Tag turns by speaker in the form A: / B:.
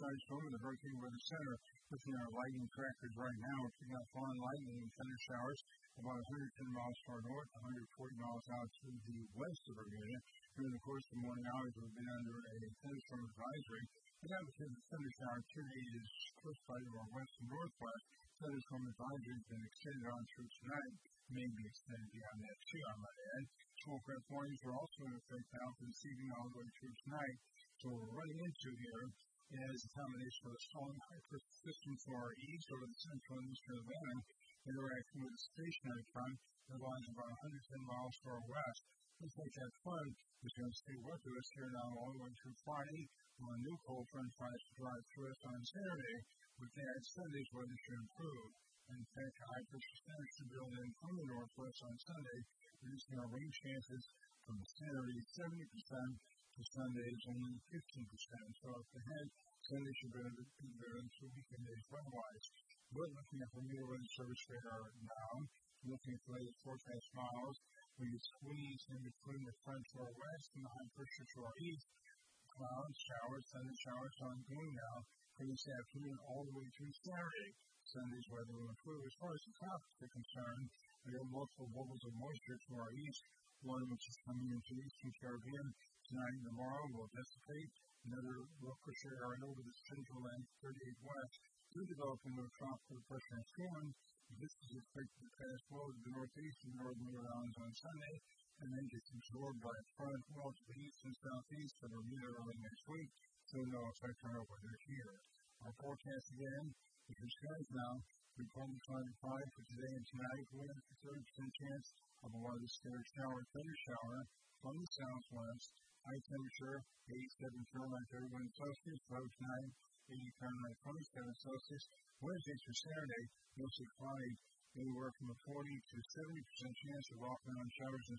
A: thunderstorm in the hurricane weather center. Looking at our lightning trackers right now, we're picking up fine lightning and thunder showers about 110 miles to our north, 140 miles out to the west of Bermuda. During the course of the morning hours, we've been under a thunderstorm advisory. And that because the thunder shower activity is close by to our west and northwest. Thunderstorm advisory has been extended on through tonight. May be extended beyond that too, I might add. Small craft warnings are also in effect now for this evening all the way through tonight. So what we're running into here is a combination of a strong high-pressure system to our east over the central and eastern Atlantic, interacting with a stationary front that lies about 110 miles to our west. Looks like that front is going to stay with us here now all the way through Friday. A new cold front tries to drive through us on Saturday. With that, Sunday's weather should improve. And in fact, high-pressure center should build in from the northwest on Sunday, reducing our rain chances from Saturday 70% to Sunday's only 15%. So up ahead, Sunday should be better than 2 weekend days weather-wise. But looking at Bermuda Weather Service radar now, looking at the latest forecast miles, we get squeezed in between the front to our west and the high pressure to our east. Clouds, showers, thunder showers ongoing now for this afternoon all the way through Saturday. Sunday's weather will improve. As far as the tropics are concerned, there are multiple bubbles of moisture to our east, one which is coming into the eastern Caribbean tonight and tomorrow will dissipate. Another low pressure area over the central and 38 west will develop into a tropical pressure and storm. This is expected to pass well to the northeast and northern Islands on Sunday, and then gets absorbed by a front well to the east and southeast of Bermuda early next week, so no effect on our weather here. Our forecast again, if your skies now, we probably find a 5 for today and tonight, with a 30% chance of a widely scattered shower, thunder shower from the southwest. High temperature, 87 Fahrenheit, 31 Celsius. Low tonight, 80 Fahrenheit, 27 Celsius. Wednesday through Saturday, mostly cloudy, anywhere from a 40 to 70% chance of off-mountain showers and